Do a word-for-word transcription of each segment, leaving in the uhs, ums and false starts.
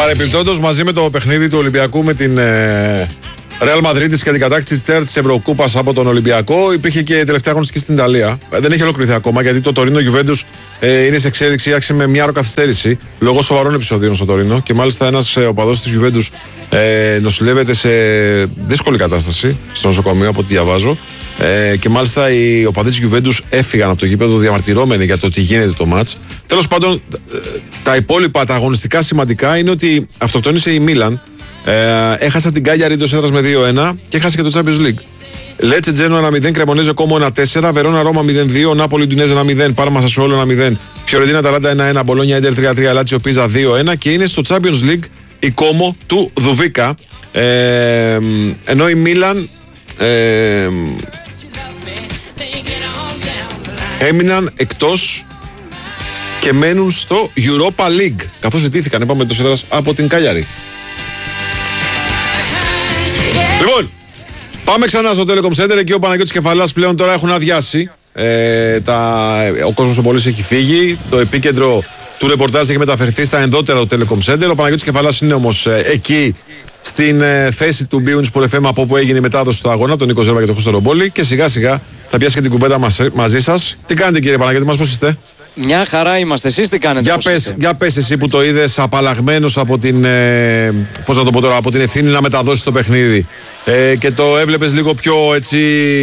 Παρεπιπτόντως, μαζί με το παιχνίδι του Ολυμπιακού με την ε, Real Madrid και την κατάκτηση της Ευρωκούπας από τον Ολυμπιακό, υπήρχε και τελευταία αγωνιστική στην Ιταλία. Ε, δεν έχει ολοκληρωθεί ακόμα, γιατί το Τωρίνο Γιουβέντους ε, είναι σε εξέλιξη, άρχισε με μια ώρα καθυστέρηση λόγω σοβαρών επεισοδίων στο Τωρίνο. Και μάλιστα ένας ε, οπαδός της Γιουβέντους ε, νοσηλεύεται σε δύσκολη κατάσταση στο νοσοκομείο, από ό,τι διαβάζω. Ε, και μάλιστα οι οπαδοί της Γιουβέντους έφυγαν από το γήπεδο διαμαρτυρώμενοι για το τι γίνεται το μάτς. Τέλος πάντων, τα υπόλοιπα, τα αγωνιστικά σημαντικά είναι ότι αυτοκτόνησε η Μίλαν. Ε, έχασε την Κάγιαρη εντός έδρας με δύο ένα και έχασε και το Champions League. Λέτσε Τζένο ένα μηδέn, Κρεμονέζε Κόμο ένα τέσσερα, Βερόνα Ρώμα μηδέν δύο, Νάπολη Ντουνέζ ένα μηδέν, Πάρμα Σασουόλο ένα μηδέν, Φιωρεντίνα Ταλάντα ένα ένα, Μπολόνια Ίντερ τρία τρία, Λάτσιο Πίζα δύο ένα και είναι στο Champions League η Κόμο του Δουβίκα. Ε, ενώ η Μίλαν ε, έμειναν εκτός και μένουν στο Europa League, καθώς ζητήθηκαν, είπαμε, το έδρας από την Κάγιαρη. Λοιπόν, πάμε ξανά στο Telecom Center. Εκεί ο Παναγιώτης Κεφαλάς πλέον τώρα έχουν αδειάσει. Ε, τα, ο κόσμος ο πολύς έχει φύγει. Το επίκεντρο του ρεπορτάζ έχει μεταφερθεί στα ενδότερα του Telecom Center. Ο Παναγιώτης Κεφαλάς είναι όμως ε, εκεί στην ε, θέση του Μπίουνις Sport εφ εμ, από όπου έγινε η μετάδοση του αγώνα, τον Νίκο Ζέρβα και τον Χρήστο Ρομπόλη. Και σιγά σιγά θα πιάσει και την κουβέντα μας, μαζί σας. Τι κάνετε, κύριε Παναγιώτη μας, πώς είστε? Μια χαρά είμαστε. Εσείς τι κάνετε? Για πες, για πες εσύ που το είδες απαλλαγμένος από την, ε, πώς να το πω τώρα, από την ευθύνη να μεταδώσεις το παιχνίδι ε, και το έβλεπες λίγο πιο έτσι,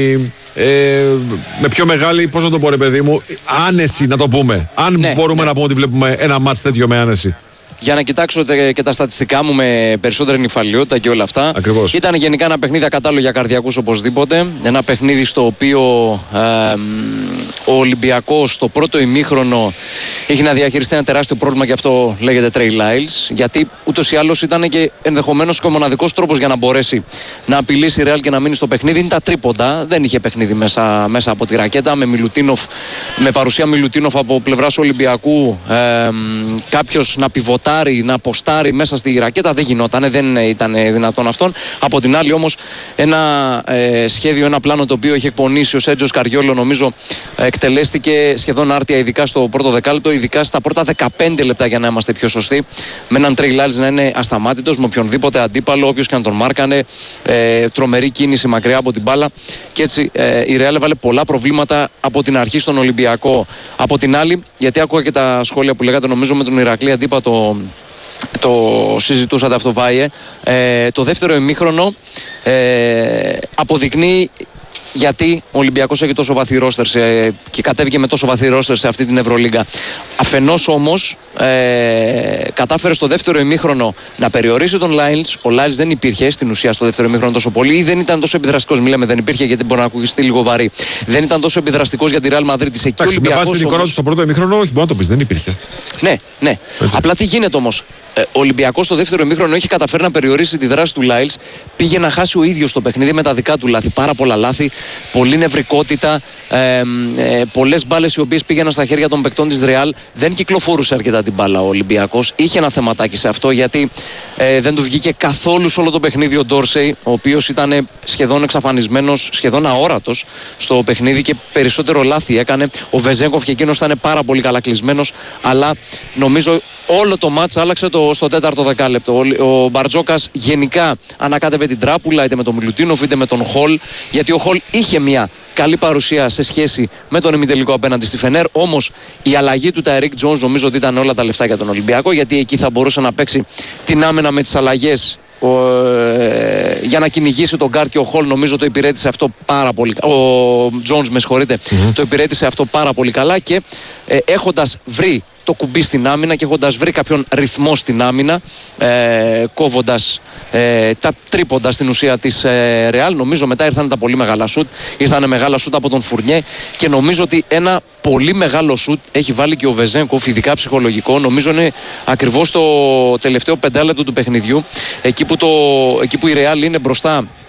ε, με πιο μεγάλη, πώς να το πω ρε παιδί μου, άνεση να το πούμε. Αν ναι, μπορούμε ναι. να πούμε ότι βλέπουμε ένα μάτς τέτοιο με άνεση. Για να κοιτάξω και τα στατιστικά μου με περισσότερη νυφαλιότητα και όλα αυτά. Ακριβώς. Ήταν γενικά ένα παιχνίδι ακατάλληλο για καρδιακούς οπωσδήποτε. Ένα παιχνίδι στο οποίο ε, ο Ολυμπιακός στο πρώτο ημίχρονο είχε να διαχειριστεί ένα τεράστιο πρόβλημα, και αυτό λέγεται Trey Lyles. Γιατί ούτως ή άλλως ήταν και ενδεχομένως και ο μοναδικός τρόπος για να μπορέσει να απειλήσει η Real και να μείνει στο παιχνίδι. Είναι τα τρίποντα. Δεν είχε παιχνίδι μέσα, μέσα από τη ρακέτα. Με, Μιλουτίνοφ, με παρουσία Μιλουτίνοφ από πλευράς Ολυμπιακού. Ε, κάποιος να πιβωτά, να αποστάρει μέσα στη ρακέτα δεν γινόταν, δεν ήταν δυνατόν αυτόν. Από την άλλη όμως ένα ε, σχέδιο, ένα πλάνο το οποίο είχε εκπονήσει ο Σέρτζιο Σκαριόλο, νομίζω εκτελέστηκε σχεδόν άρτια, ειδικά στο πρώτο δεκάλεπτο, ειδικά στα πρώτα δεκαπέντε λεπτά για να είμαστε πιο σωστοί, με έναν Trey Lyles να είναι ασταμάτητος με οποιονδήποτε αντίπαλο, όποιος και αν τον μάρκανε, ε, τρομερή κίνηση μακριά από την μπάλα, και έτσι ε, η Real έβαλε πολλά προβλήματα από την αρχή στον Ολυμπιακό. Από την άλλη, γιατί άκουγα και τα σχόλια που λέγατε, νομίζω με τον Ηρακλή Αντίπα το το συζητούσατε αυτό, Βάιε, ε, το δεύτερο ημίχρονο ε, αποδεικνύει γιατί ο Ολυμπιακός έχει τόσο βαθύ ρόστερ και κατέβηκε με τόσο βαθύ ρόστερ σε αυτή την Ευρωλίγκα. Αφενός όμως ε, κατάφερε στο δεύτερο ημίχρονο να περιορίσει τον Lyles. Ο Lyles δεν υπήρχε στην ουσία στο δεύτερο ημίχρονο τόσο πολύ, ή δεν ήταν τόσο επιδραστικός. Μιλάμε δεν υπήρχε, γιατί μπορεί να ακούγεται λίγο βαρύ. Δεν ήταν τόσο επιδραστικός για τη Real Madrid. Εκεί ο Ολυμπιακός. Με βάση την εικόνα του στο πρώτο ημίχρονο, όχι, μπορεί να το πεις, δεν υπήρχε. Ναι, ναι. Έτσι. Απλά τι γίνεται όμως. Ο Ολυμπιακός στο δεύτερο ημίχρονο έχει καταφέρει να περιορίσει τη δράση του Lyles. Πήγε να χάσει ο ίδιος το παιχνίδι με τα δικά του λάθη. Πάρα πολλά λάθη, πολλή νευρικότητα, ε, ε, πολλές μπάλες οι οποίες πήγαιναν στα χέρια των παικτών της Real. Δεν κυκλοφορούσε αρκετά την μπάλα ο Ολυμπιακός. Είχε ένα θεματάκι σε αυτό, γιατί ε, δεν του βγήκε καθόλου σε όλο το παιχνίδι ο Ντόρσεϊ, ο οποίος ήταν σχεδόν εξαφανισμένος, σχεδόν αόρατος στο παιχνίδι και περισσότερο λάθη έκανε. Ο Βεζέγκοφ και εκείνος ήταν πάρα πολύ καλά κλεισμένος, αλλά νομίζω όλο το μάτς άλλαξε το, στο τέταρτο δεκάλεπτο. Ο, ο Μπαρτζόκας γενικά ανακάτευε την τράπουλα, είτε με τον Μιλουτίνοφ είτε με τον Χολ, γιατί ο Χολ είχε μια καλή παρουσία σε σχέση με τον ημιτελικό απέναντι στη Φενέρ. Όμως η αλλαγή του Τάιρικ Τζόνς νομίζω ότι ήταν όλα τα λεφτά για τον Ολυμπιακό, γιατί εκεί θα μπορούσε να παίξει την άμυνα με τις αλλαγές. Ο, ε, για να κυνηγήσει τον Γκάρτ, και ο Χολ νομίζω το υπηρέτησε αυτό πάρα πολύ. Ο Τζόνς, με συγχωρείτε, mm-hmm. το υπηρέτησε αυτό πάρα πολύ καλά, και ε, έχοντας βρει το κουμπί στην άμυνα και έχοντας βρει κάποιον ρυθμό στην άμυνα, ε, κόβοντας ε, τα τρίποντα στην ουσία της ε, Real, νομίζω μετά ήρθαν τα πολύ μεγάλα σουτ. Ήρθαν μεγάλα σουτ από τον Φουρνιέ, και νομίζω ότι ένα πολύ μεγάλο σουτ έχει βάλει και ο Βεζέγκοφ, ειδικά ψυχολογικό. Νομίζω είναι ακριβώς το τελευταίο πεντάλεπτο του παιχνιδιού, εκεί που, το, εκεί που η Real είναι μπροστά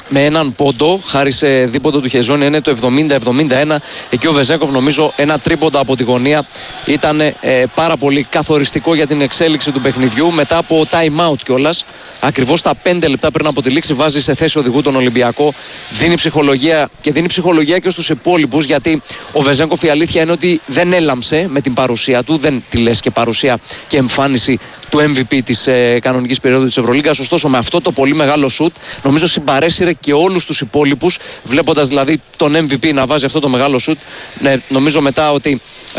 με έναν πόντο, χάρη σε δίποντο του Χεζόνι, είναι το εβδομήντα εβδομήντα ένα. Εκεί ο Βεζέγκοφ, νομίζω, ένα τρίποντο από τη γωνία ήταν ε, πάρα πολύ καθοριστικό για την εξέλιξη του παιχνιδιού. Μετά από time out κιόλας, ακριβώς τα πέντε λεπτά πριν από τη λήξη, βάζει σε θέση οδηγού τον Ολυμπιακό. Δίνει ψυχολογία και δίνει ψυχολογία και στους υπόλοιπους, γιατί ο Βεζέγκοφ, η αλήθεια είναι ότι δεν έλαμψε με την παρουσία του, δεν τη λες και παρουσία και εμφάνιση του εμ βι πι της ε, κανονικής περίοδου της Ευρωλίγκας. Ωστόσο, με αυτό το πολύ μεγάλο σουτ, νομίζω συμπαρέσυρε και όλους τους υπόλοιπους, βλέποντας δηλαδή τον εμ βι πι να βάζει αυτό το μεγάλο σουτ. Ναι, νομίζω μετά ότι ε,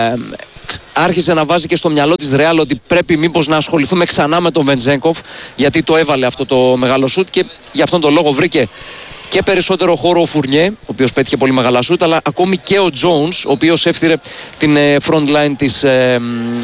άρχισε να βάζει και στο μυαλό της Ρεάλ ότι πρέπει μήπως να ασχοληθούμε ξανά με τον Βεζέγκοφ, γιατί το έβαλε αυτό το μεγάλο σουτ και γι' αυτόν τον λόγο βρήκε και περισσότερο χώρο ο Φουρνιέ, ο οποίος πέτυχε πολύ μεγάλα σούτ, αλλά ακόμη και ο Τζόουνς, ο οποίος έφτιαξε την front line της, ε,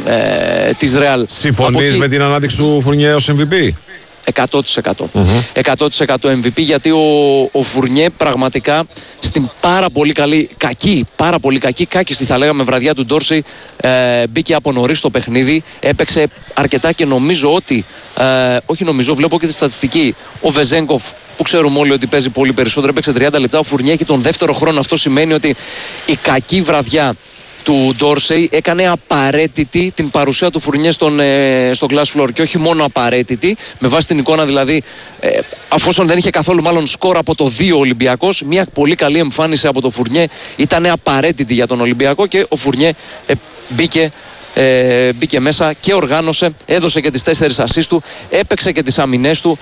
ε, της Real. Συμφωνείς με την ανάδειξη του Φουρνιέ ως εμ βι πι? εκατό τοις εκατό. Mm-hmm. εκατό τοις εκατό εμ βι πι, γιατί ο, ο Φουρνιέ πραγματικά στην πάρα πολύ καλή, κακή, πάρα πολύ κακή, κάκιστη θα λέγαμε βραδιά του Ντόρσεϊ, ε, μπήκε από νωρίς στο παιχνίδι, έπαιξε αρκετά και νομίζω ότι, ε, όχι νομίζω, βλέπω και τη στατιστική, ο Βεζέγκοφ, που ξέρουμε όλοι ότι παίζει πολύ περισσότερο, έπαιξε τριάντα λεπτά, ο Φουρνιέ έχει τον δεύτερο χρόνο. Αυτό σημαίνει ότι η κακή βραδιά του Ντόρσεϊ έκανε απαραίτητη την παρουσία του Φουρνιέ στον, ε, στο glass floor, και όχι μόνο απαραίτητη, με βάση την εικόνα δηλαδή, ε, αφόσον δεν είχε καθόλου μάλλον σκορ από το δύο ο Ολυμπιακός, μια πολύ καλή εμφάνιση από το Φουρνιέ ήταν απαραίτητη για τον Ολυμπιακό και ο Φουρνιέ ε, μπήκε Ε, μπήκε μέσα και οργάνωσε, έδωσε και τις τέσσερις ασίστ του, έπαιξε και τις αμυνές του,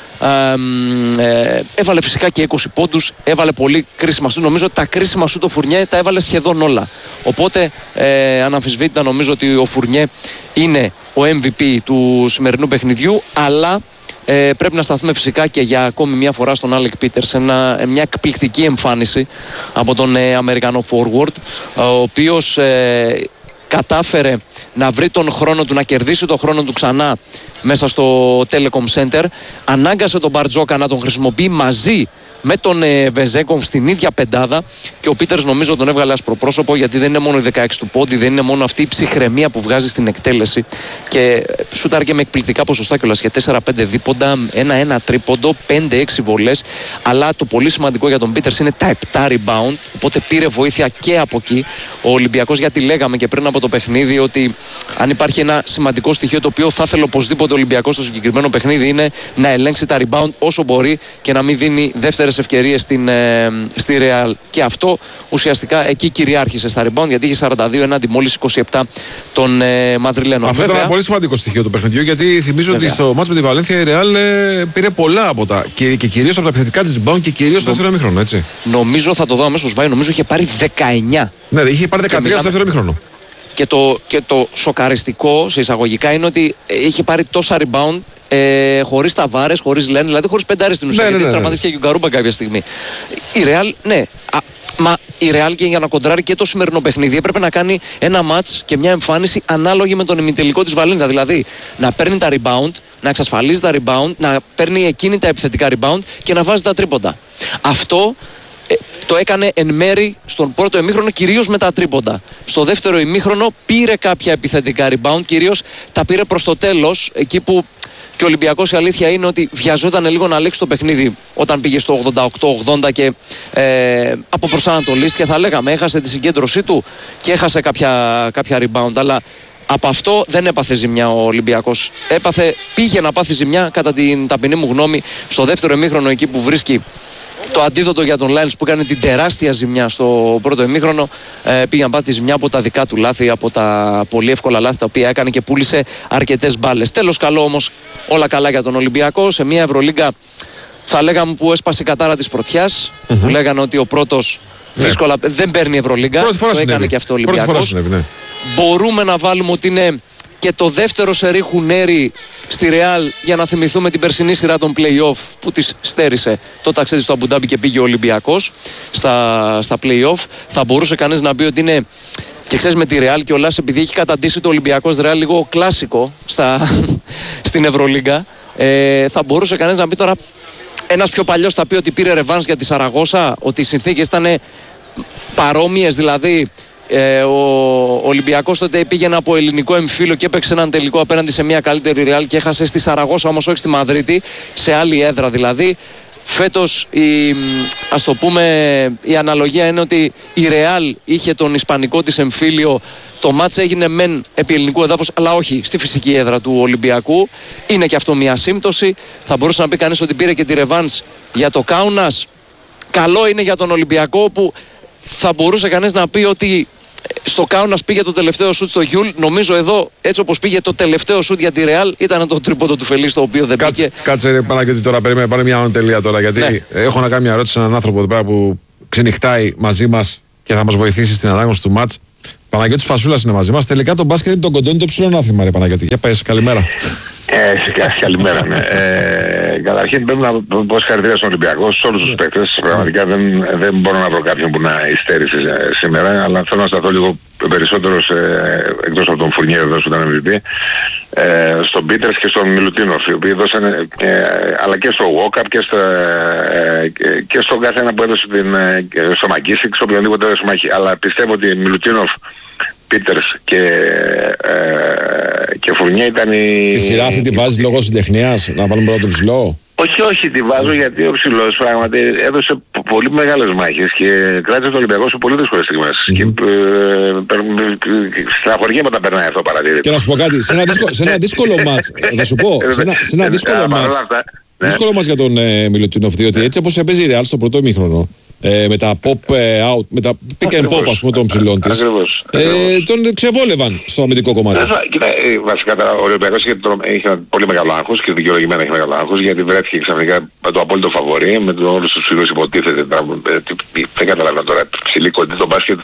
ε, ε, έβαλε φυσικά και είκοσι πόντους, έβαλε πολύ κρίσιμα σου. Νομίζω τα κρίσιμα σου το Φουρνιέ τα έβαλε σχεδόν όλα. Οπότε ε, αναμφισβήτητα νομίζω ότι ο Φουρνιέ είναι ο εμ βι πι του σημερινού παιχνιδιού, αλλά Ε, πρέπει να σταθούμε φυσικά και για ακόμη μια φορά στον Άλεκ Πίτερς. Ένα, μια εκπληκτική εμφάνιση από τον ε, Αμερικανό forward, ο οποίος ε, κατάφερε να βρει τον χρόνο του, να κερδίσει τον χρόνο του ξανά μέσα στο Telecom Center. Ανάγκασε τον Μπαρτζόκα να τον χρησιμοποιεί μαζί με τον ε, Βεζέγκοφ στην ίδια πεντάδα, και ο Πίτερς νομίζω τον έβγαλε ασπροπρόσωπο, γιατί δεν είναι μόνο οι δεκαέξι του πόντι, δεν είναι μόνο αυτή η ψυχραιμία που βγάζει στην εκτέλεση, και σούταρε και με εκπληκτικά ποσοστά κιόλας, για τέσσερα πέντε δίποντα, ένα ένα τρίποντο, πέντε έξι βολές, αλλά το πολύ σημαντικό για τον Πίτερς είναι τα επτά rebound, οπότε πήρε βοήθεια και από εκεί ο Ολυμπιακός, γιατί λέγαμε και πριν από το παιχνίδι ότι αν υπάρχει ένα σημαντικό στοιχείο το οποίο θα ήθελε οπωσδήποτε ο Ολυμπιακός στο συγκεκριμένο παιχνίδι, είναι να ελέγξει τα rebound όσο μπορεί και να μην δίνει δεύτερες ευκαιρίες στην, ε, στη Real, και αυτό ουσιαστικά εκεί κυριάρχησε στα rebound, γιατί είχε σαράντα δύο ενάντια μόλις είκοσι επτά των ε, Μαδριλένων. Αυτό ήταν ένα πολύ σημαντικό στοιχείο του παιχνιδιού, γιατί θυμίζω Βέβαια. ότι στο μάτς με τη Βαλένθια η Real ε, πήρε πολλά από τα, και, και κυρίως από τα επιθετικά της rebound και κυρίως στο δεύτερο ημίχρονο, έτσι. Νομίζω, θα το δω αμέσως, Βάη, νομίζω είχε πάρει δεκαεννιά. Ναι, είχε πάρει δεκατρία στο δεύτερο ημίχρονο. Και το, και το σοκαριστικό σε εισαγωγικά είναι ότι είχε πάρει τόσα rebound ε, χωρίς Ταβάρες, χωρίς Λένε, δηλαδή χωρίς πεντάρες στην ουσία. Ναι, γιατί ναι, ναι, τραυματίστηκε και ο Γκαρούμπα κάποια στιγμή. Η Real, ναι. Α, μα η Real, και για να κοντράρει και το σημερινό παιχνίδι, έπρεπε να κάνει ένα μάτς και μια εμφάνιση ανάλογη με τον ημιτελικό της Βαλένθια. Δηλαδή να παίρνει τα rebound, να εξασφαλίζει τα rebound, να παίρνει εκείνη τα επιθετικά rebound και να βάζει τα τρίποντα. Αυτό Ε, το έκανε εν μέρη στον πρώτο ημίχρονο, κυρίως με τα τρίποντα. Στο δεύτερο ημίχρονο πήρε κάποια επιθετικά rebound, κυρίως τα πήρε προς το τέλος, εκεί που και ο Ολυμπιακός, η αλήθεια είναι ότι βιαζόταν λίγο να λήξει το παιχνίδι όταν πήγε στο ογδόντα οκτώ ογδόντα και ε, από προσανατολής, και θα λέγαμε έχασε τη συγκέντρωσή του και έχασε κάποια, κάποια rebound, αλλά από αυτό δεν έπαθε ζημιά ο Ολυμπιακός. Έπαθε, πήγε να πάθει ζημιά, κατά την ταπεινή μου γνώμη, στο δεύτερο ημίχρονο, εκεί που βρίσκει το αντίδοτο για τον Λάιλς, που έκανε την τεράστια ζημιά στο πρώτο ημίχρονο. Ε, πήγε να πάθει ζημιά από τα δικά του λάθη, από τα πολύ εύκολα λάθη τα οποία έκανε, και πούλησε αρκετές μπάλες. Τέλος, καλό όμως, όλα καλά για τον Ολυμπιακό. Σε μια Ευρωλίγκα, θα λέγαμε, που έσπασε η κατάρα της πρωτιάς, mm-hmm. που λέγανε ότι ο πρώτος ναι. δύσκολα δεν παίρνει Ευρωλίγκα. Το συνέβη. έκανε και αυτό ο Ολυμπιακός. Συνέβη, ναι. Μπορούμε να βάλουμε ότι είναι και το δεύτερο σερί χουνέρι στη Real, για να θυμηθούμε την περσινή σειρά των play-off που της στέρισε το ταξίδι στο Αμπουντάμπι και πήγε ο Ολυμπιακός στα, στα play-off. Θα μπορούσε κανείς να πει ότι είναι, και ξέρεις, με τη Real και ο Λάς, επειδή έχει καταντήσει το Ολυμπιακός Real λίγο κλάσικο στα, στην Ευρωλίγκα, ε, θα μπορούσε κανείς να πει τώρα, ένας πιο παλιός θα πει ότι πήρε ρεβάνς για τη Σαραγώσα, ότι οι συνθήκες ήταν παρόμοιες, δηλαδή Ε, ο Ολυμπιακός τότε πήγαινε από ελληνικό εμφύλιο και έπαιξε έναν τελικό απέναντι σε μια καλύτερη Ρεάλ και έχασε στη Σαραγώσα, όμως όχι στη Μαδρίτη, σε άλλη έδρα δηλαδή. Φέτος η, ας το πούμε, η αναλογία είναι ότι η Ρεάλ είχε τον ισπανικό της εμφύλιο. Το μάτς έγινε μεν επί ελληνικού εδάφους, αλλά όχι στη φυσική έδρα του Ολυμπιακού. Είναι και αυτό μια σύμπτωση. Θα μπορούσε να πει κανείς ότι πήρε και τη ρεβάνς για το Κάουνας. Καλό είναι για τον Ολυμπιακό, που θα μπορούσε κανείς να πει ότι στο Κάουνας πήγε το τελευταίο σουτ στο Γιούλ. Νομίζω εδώ, έτσι όπως πήγε το τελευταίο σουτ για τη Ρεάλ, ήταν το τρίποντο του Φελή, το οποίο δεν κάτσε, πήγε. Κάτσε, ρε Παναγιώτη, τώρα περίμενε, πάρε μια τελεία τώρα. Γιατί ναι. έχω να κάνω μια ερώτηση σε έναν άνθρωπο εδώ πέρα που ξενυχτάει μαζί μας και θα μας βοηθήσει στην ανάγνωση του μάτς. Παναγιώτης Φασούλας είναι μαζί μας. Τελικά το μπάσκετ είναι τον κοντόνι το ψηλό άθλημα, ρε Παναγιώτη. Για πες, καλημέρα. Ε, καλημέρα, ναι. Ε, καταρχήν πρέπει να πω συγχαρητήρια στον Ολυμπιακό, σε όλους τους παίκτες. Πραγματικά δεν, δεν μπορώ να βρω κάποιον που να υστέρησε σήμερα, αλλά θέλω να σταθώ λίγο περισσότερο σε, εκτός από τον Φουρνιέ εδώ που ήταν εμ βι πι, ε, στον Πίτερς και στον Μιλουτίνοφ, οι οποίοι δώσαν, ε, αλλά και στο Walkup και, στο, ε, και στον καθένα που έδωσε την, ε, στο Μακίσικ, οποιονδήποτε έδωσε μάχη. Αλλά πιστεύω ότι Μιλουτίνοφ, Πίτερς και, ε, και Φουρνιέ ήταν η... Τη σειρά αυτή τη βάζεις λόγω συντεχνίας, να βάλουμε πρώτα το ψηλό? Όχι, όχι, τη βάζω γιατί ο ψηλός πράγματι έδωσε πολύ μεγάλες μάχες και κράτησε τον Ολυμπιακό σε πολύ δύσκολες στιγμές. Mm-hmm. Και ε, στεναχωριέμαι όταν περνάει αυτό παρατήρητο. Και να σου πω κάτι, σε ένα δύσκολο, σε ένα δύσκολο μάτς, θα σου πω, σε ένα, σε ένα δύσκολο μάτς, δύσκολο μάτς για τον ε, Μιλουτίνοφ, διότι έτσι όπως έπαιζε η Real στο πρώτο ημίχρονο, Ε, με τα pop out, με τα pick and pop, ας πούμε, των ψηλών της, ε, τον ξεβόλευαν στο αμυντικό κομμάτι. Κοίτα, βασικά ο Ολυμπιακός είχε, είχε ένα πολύ μεγάλο άγχος και δικαιολογημένα είχε μεγάλο άγχος, γιατί βρέθηκε ξαφνικά με το απόλυτο φαβορί, με τον όλους τους ψηλούς υποτίθεται. Δεν καταλαβαίνω τώρα, ψηλή κοντή το μπάσκετ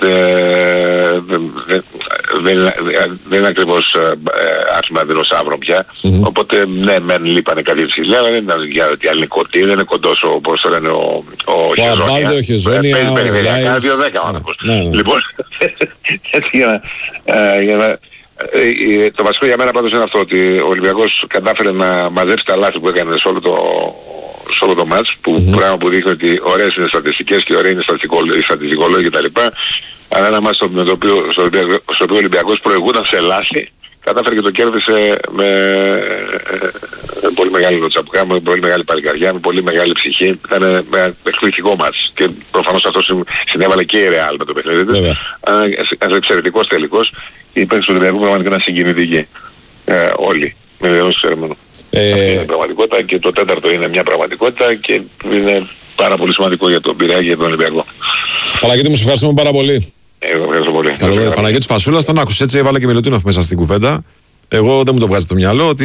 δεν είναι ακριβώς άθλημα δεινοσαύρων πια, οπότε ναι, μεν λείπανε κάτι ψηλά, αλλά δεν ήταν γιατί άλλη είναι κοντή, δεν είναι κοντός όπως το λένε ο Χεζόνια. Χεζόνια, ο δύο δέκα ο άνθρωπος. Λοιπόν, έτσι για να... Το βασικό για μένα πάντως είναι αυτό, ότι ο Ολυμπιακός κατάφερε να μαζέψει τα λάθη που έκανε σε όλο το, σε όλο το μάτς, που mm-hmm. πράγμα που δείχνει ότι ωραίες είναι στατιστικές και ωραία είναι οι στατιστικολόγοι κτλ. Αλλά ένα μάτς στο οποίο ο Ολυμπιακός προηγούνταν σε λάθη, κατάφερε και το κέρδισε με πολύ μεγάλη λοτσαπουκά, με πολύ μεγάλη παλικαριά, με πολύ μεγάλη ψυχή. Ήταν ένα εκπληκτικό μάτς και προφανώς αυτό συνέβαλε και η Real με το παιχνίδι της. Ένας εξαιρετικός τελικός. Οι παίκτες του Ολυμπιακού πραγματικά είναι συγκινητικοί. Ε, όλοι. Με βεβαίως ξέρουμε. Ε... Αυτή είναι πραγματικότητα και το τέταρτο είναι μια πραγματικότητα και είναι πάρα πολύ σημαντικό για τον Πειραιά και για τον Ολυμπιακό. Παναγιώτη, μου σε ευχαριστούμε πάρα πολύ. Εγώ ευχαριστώ πολύ. Καλό, Παναγιώτης Φασούλας, τον άκουσε έτσι, έβαλε και Μιλουτίνοφ μέσα στην κουβέντα. Εγώ δεν μου το βγάζει το μυαλό ότι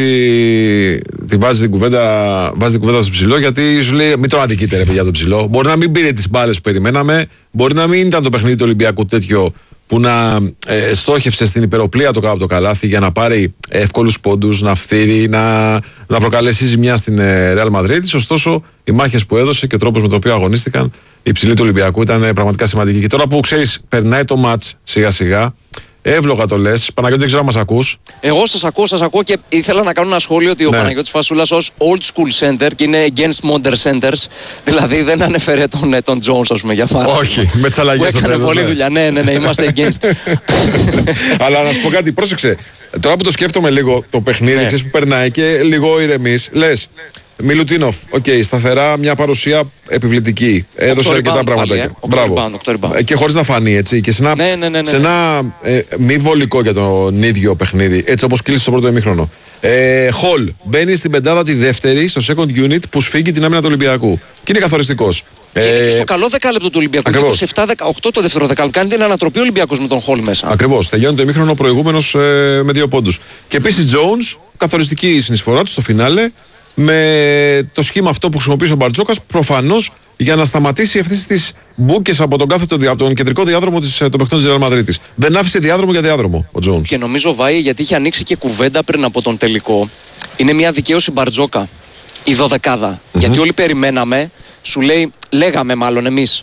τη βάζει την κουβέντα, βάζει την κουβέντα στο ψηλό, γιατί σου λέει μην τον αδικείτε ρε παιδιά το ψηλό. Μπορεί να μην πήρε τις μπάλες που περιμέναμε, μπορεί να μην ήταν το παιχνίδι του Ολυμπιακού τέτοιο που να ε, στόχευσε στην υπεροπλία το κάτω από το καλάθι για να πάρει εύκολους πόντους, να φθείρει, να, να προκαλέσει ζημιά στην ε, Real Madrid. Ωστόσο, οι μάχες που έδωσε και ο τρόπος με τον οποίο αγωνίστηκαν οι ψηλοί του Ολυμπιακού ήταν ε, πραγματικά σημαντικοί. Και τώρα που ξέρεις, περνάει το μάτς σιγά σιγά. Εύλογα το λες. Παναγιώτη, δεν ξέρω αν μας ακούς. Εγώ σας ακούω, σας ακούω και ήθελα να κάνω ένα σχόλιο ότι ναι. ο Παναγιώτης Φασούλας ως old school center και είναι against modern centers, δηλαδή δεν ανέφερε τον, τον Jones, ας πούμε, για φάση. Όχι, με τις αλλαγές. Που έκανε πολλή δουλειά. Ναι, ναι, ναι, είμαστε against. Αλλά να σου πω κάτι, πρόσεξε. Τώρα που το σκέφτομαι λίγο το παιχνίδι, ξέρεις που περνάει και λίγο ηρεμείς, λες. Μιλουτίνοφ, οκ, okay, σταθερά, μια παρουσία επιβλητική. Έδωσε αρκετά πράγματα. Μπράβο. Και χωρίς να φανεί, έτσι. Και σε ένα, ναι, ναι, ναι, ναι. Σε ένα ε, μη βολικό για τον ίδιο παιχνίδι, έτσι όπως κλείσει στο πρώτο ημίχρονο. Ε, Χολ μπαίνει στην πεντάδα τη δεύτερη, στο second unit, που σφίγγει την άμυνα του Ολυμπιακού. Και είναι καθοριστικός. Και ε, στο καλό δεκάλεπτο του Ολυμπιακού. είκοσι επτά δεκαοκτώ το δεύτερο δεκάλεπτο. Κάνει την ανατροπή ο Ολυμπιακός με τον Χολ μέσα. Ακριβώς. Τελειώνει το ημίχρονο προηγούμενος ε, με δύο πόντους. Και επίσης Jones, καθοριστική η συνεισφορά του στο φινάλε. Με το σχήμα αυτό που χρησιμοποιήσει ο Μπαρτζόκας, προφανώς για να σταματήσει αυτές τις μπούκες από τον, κάθετο, από τον κεντρικό διάδρομο της, των παιχνών της Real Μαδρίτης. Δεν άφησε διάδρομο για διάδρομο ο Jones. Και νομίζω, Βάη, γιατί είχε ανοίξει και κουβέντα πριν από τον τελικό, είναι μια δικαίωση Μπαρτζόκα η δωδεκάδα. Mm-hmm. Γιατί όλοι περιμέναμε, σου λέει, λέγαμε μάλλον εμείς,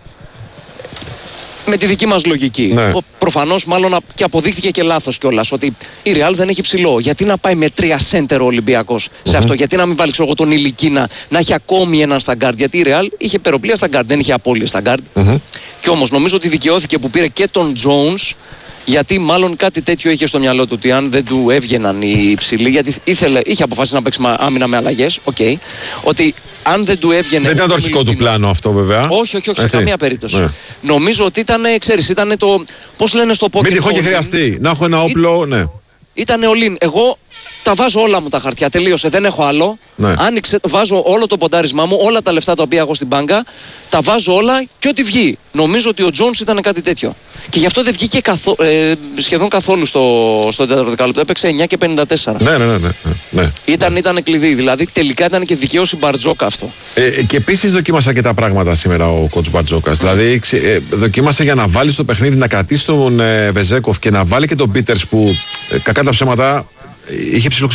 με τη δική μας λογική. Ναι. Προφανώς, μάλλον και αποδείχθηκε και λάθος κιόλας, ότι η Real δεν έχει ψηλό. Γιατί να πάει με τρία σέντερ ο Ολυμπιακός mm-hmm. σε αυτό, γιατί να μην βάλει ξέρω, τον Ηλικίνα να έχει ακόμη έναν στα γκάρντ. Γιατί η Real είχε περοπλία στα γκάρντ, δεν είχε απώλειες στα γκάρντ. Mm-hmm. Και όμως νομίζω ότι δικαιώθηκε που πήρε και τον Jones Γιατί μάλλον κάτι τέτοιο είχε στο μυαλό του, ότι αν δεν του έβγαιναν οι υψηλοί, γιατί ήθελε, είχε αποφασίσει να παίξει άμυνα με αλλαγές, okay, ότι αν δεν του έβγαινε. Δεν ήταν το αρχικό του πλάνο αυτό, βέβαια. Όχι, όχι, όχι, σε καμία περίπτωση. Ναι. Νομίζω ότι ήταν, ξέρεις, ήταν το. Πώς λένε στο πόκερ. Μην τυχόν και χρειαστεί. Να έχω ένα όπλο, ναι. Ήτανε all-in. Εγώ τα βάζω όλα μου τα χαρτιά. Τελείωσε. Δεν έχω άλλο. Ναι. Άνοιξε, βάζω όλο το ποντάρισμά μου, όλα τα λεφτά τα οποία έχω στην μπάνκα. Τα βάζω όλα και ό,τι βγει. Νομίζω ότι ο Jones ήταν κάτι τέτοιο. Και γι' αυτό δεν βγήκε καθο, ε, σχεδόν καθόλου στο, στο τέταρτο δεκάλεπτο. Έπαιξε εννιά και πενήντα τέσσερα. Ναι, ναι, ναι. ναι, ναι. Ήταν, ναι. ήταν κλειδί. Δηλαδή τελικά ήταν και δικαίωση Μπαρτζόκα αυτό. Ε, και επίσης δοκίμασα και τα πράγματα σήμερα ο coach Μπαρτζόκας. Mm. Δηλαδή ε, δοκίμασε για να βάλει στο παιχνίδι, να κρατήσει τον ε, Βεζέκοφ και να βάλει και τον Πίτερς που ε, κακά τα ψέματα είχε ψηλοξυπηρετήσει.